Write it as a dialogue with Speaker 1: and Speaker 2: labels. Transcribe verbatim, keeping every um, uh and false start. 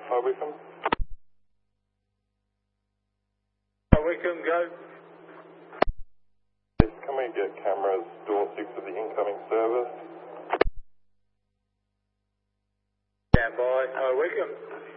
Speaker 1: Hi, Wickham.
Speaker 2: Hi, Wickham, go.
Speaker 1: Can we get cameras door six of the incoming service?
Speaker 2: Stand by. Hi, Wickham.